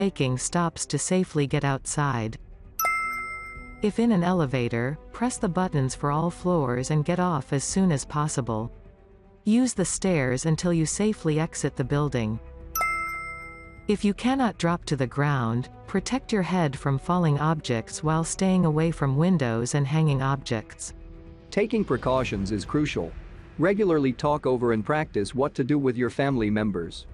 Making stops to safely get outside. If in an elevator, press the buttons for all floors and get off as soon as possible. Use the stairs until you safely exit the building. If you cannot drop to the ground, protect your head from falling objects while staying away from windows and hanging objects. Taking precautions is crucial. Regularly talk over and practice what to do with your family members.